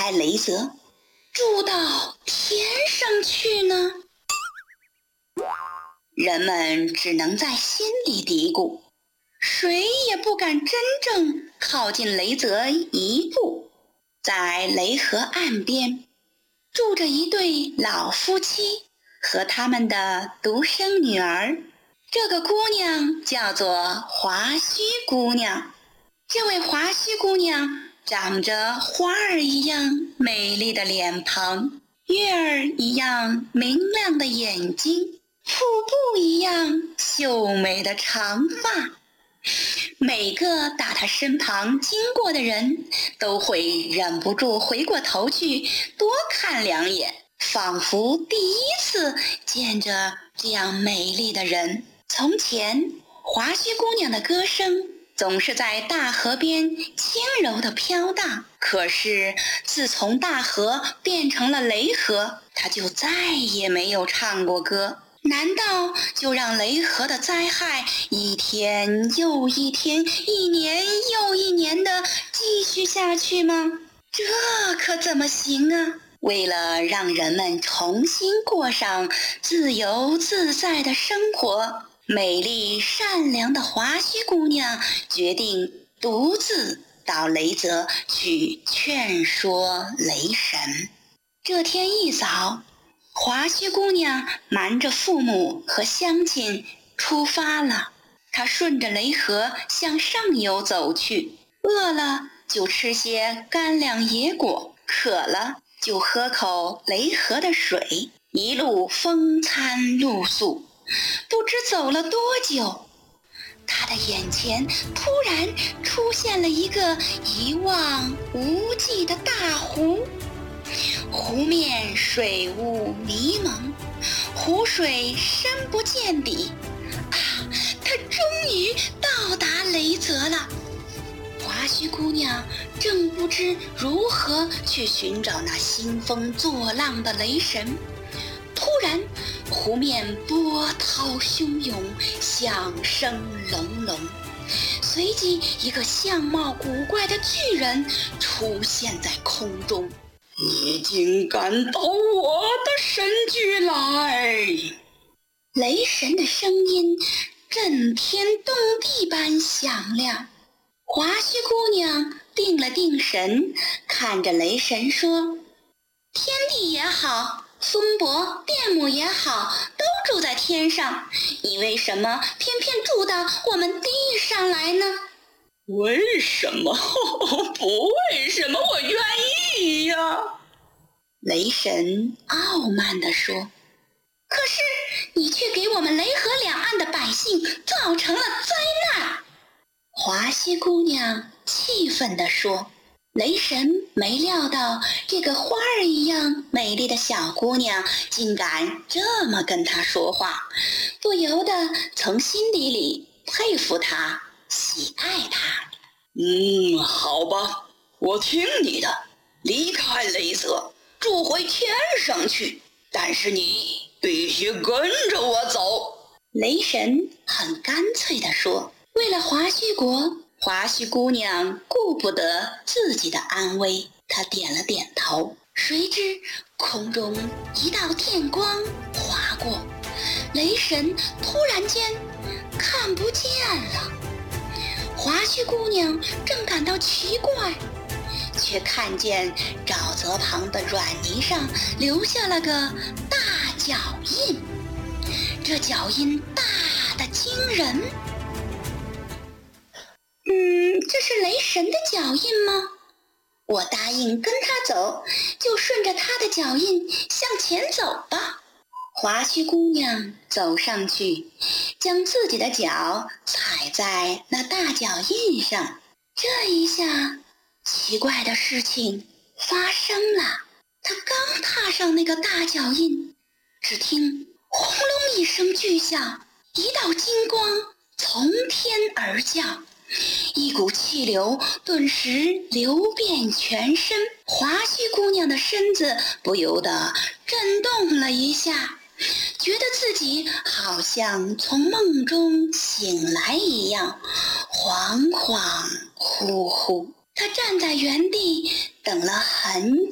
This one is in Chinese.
开雷泽，住到天上去呢？人们只能在心里嘀咕，谁也不敢真正靠近雷泽一步。在雷河岸边，住着一对老夫妻和他们的独生女儿。这个姑娘叫做华胥姑娘。这位华胥姑娘长着花儿一样美丽的脸庞，月儿一样明亮的眼睛，瀑布一样秀美的长发。每个打她身旁经过的人都会忍不住回过头去多看两眼，仿佛第一次见着这样美丽的人。从前，华胥姑娘的歌声总是在大河边轻柔地飘荡，可是自从大河变成了雷河，她就再也没有唱过歌。难道就让雷河的灾害一天又一天，一年又一年地继续下去吗？这可怎么行啊？为了让人们重新过上自由自在的生活，美丽善良的华胥姑娘决定独自到雷泽去劝说雷神。这天一早，华胥姑娘瞒着父母和乡亲出发了。她顺着雷河向上游走去，饿了就吃些干粮野果，渴了就喝口雷河的水，一路风餐露宿。不知走了多久，她的眼前突然出现了一个一望无际的大湖。湖面水雾迷蒙，湖水深不见底。她终于到达雷泽了。华胥姑娘正不知如何去寻找那兴风作浪的雷神，突然湖面波涛汹涌，响声隆隆。随即一个相貌古怪的巨人出现在空中。 你竟敢到我的神居来！ 雷神的声音震天动地般响亮。华胥姑娘定了定神，看着雷神说：天地也好，松柏电木也好，都住在天上，你为什么偏偏住到我们地上来呢？ 为什么？不为什么，我愿意呀！ 雷神傲慢地说。可是你却给我们雷河两岸的百姓造成了灾难。华胥姑娘气愤地说。雷神没料到这个花儿一样美丽的小姑娘竟敢这么跟她说话，不由得从心底里佩服她，喜爱她。 好吧，我听你的，离开雷泽，住回天上去，但是你必须跟着我走。 雷神很干脆地说。为了华胥国，华胥姑娘顾不得自己的安危，她点了点头。谁知空中一道电光划过，雷神突然间看不见了。华胥姑娘正感到奇怪，却看见沼泽旁的软泥上留下了个大脚印。这脚印大得惊人。这是雷神的脚印吗？我答应跟他走，就顺着他的脚印向前走吧。华胥姑娘走上去，将自己的脚踩在那大脚印上。这一下，奇怪的事情发生了。她刚踏上那个大脚印，只听轰隆一声巨响，一道金光从天而降，一股气流顿时流遍全身。华胥姑娘的身子不由得震动了一下，觉得自己好像从梦中醒来一样，恍恍惚惚。她站在原地等了很久。